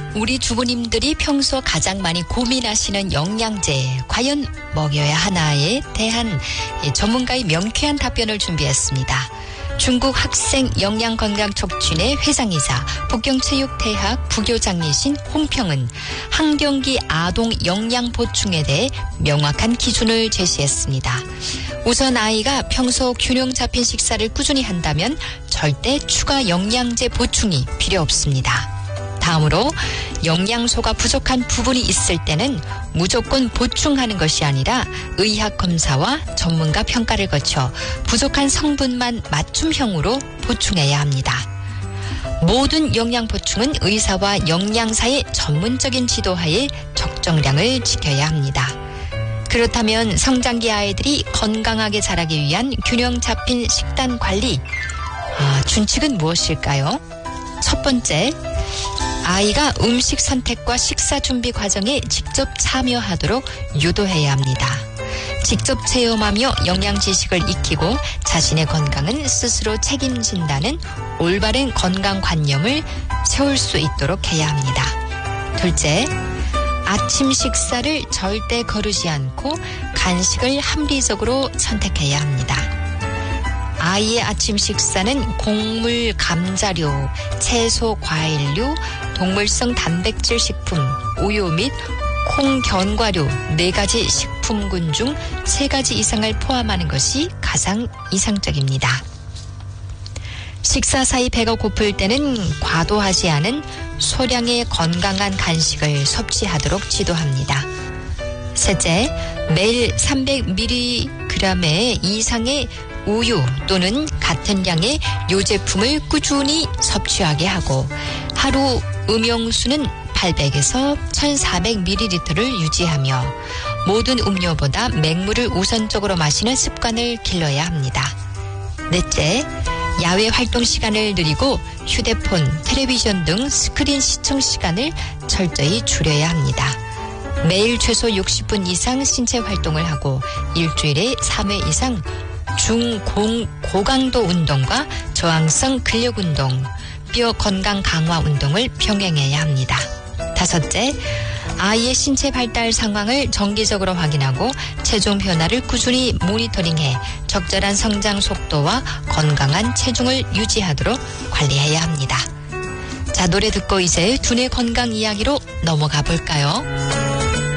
우리 주부님들이 평소 가장 많이 고민하시는 영양제 과연 먹여야 하나에 대한 전문가의 명쾌한 답변을 준비했습니다. 중국 학생 영양건강촉진회 회장이사 북경체육대학 부교장이신 홍평은 항경기 아동 영양 보충에 대해 명확한 기준을 제시했습니다. 우선 아이가 평소 균형 잡힌 식사를 꾸준히 한다면 절대 추가 영양제 보충이 필요 없습니다. 다음으로 영양소가 부족한 부분이 있을 때는 무조건 보충하는 것이 아니라 의학 검사와 전문가 평가를 거쳐 부족한 성분만 맞춤형으로 보충해야 합니다. 모든 영양 보충은 의사와 영양사의 전문적인 지도하에 적정량을 지켜야 합니다. 그렇다면 성장기 아이들이 건강하게 자라기 위한 균형 잡힌 식단 관리, 준칙은 무엇일까요? 첫 번째, 아이가 음식 선택과 식사 준비 과정에 직접 참여하도록 유도해야 합니다. 직접 체험하며 영양 지식을 익히고 자신의 건강은 스스로 책임진다는 올바른 건강관념을 세울 수 있도록 해야 합니다. 둘째, 아침 식사를 절대 거르지 않고 간식을 합리적으로 선택해야 합니다. 아이의 아침 식사는 곡물, 감자류, 채소, 과일류, 동물성 단백질 식품, 우유 및 콩, 견과류 4가지 식품군 중 3가지 이상을 포함하는 것이 가장 이상적입니다. 식사 사이 배가 고플 때는 과도하지 않은 소량의 건강한 간식을 섭취하도록 지도합니다. 셋째, 매일 300mg 이상의 우유 또는 같은 양의 요제품을 꾸준히 섭취하게 하고 하루 음용수는 800에서 1400ml를 유지하며 모든 음료보다 맹물을 우선적으로 마시는 습관을 길러야 합니다. 넷째, 야외 활동 시간을 늘리고 휴대폰, 텔레비전 등 스크린 시청 시간을 철저히 줄여야 합니다. 매일 최소 60분 이상 신체 활동을 하고 일주일에 3회 이상 고강도 운동과 저항성 근력 운동, 뼈 건강 강화 운동을 병행해야 합니다. 다섯째, 아이의 신체 발달 상황을 정기적으로 확인하고 체중 변화를 꾸준히 모니터링해 적절한 성장 속도와 건강한 체중을 유지하도록 관리해야 합니다. 자, 노래 듣고 이제 두뇌 건강 이야기로 넘어가 볼까요?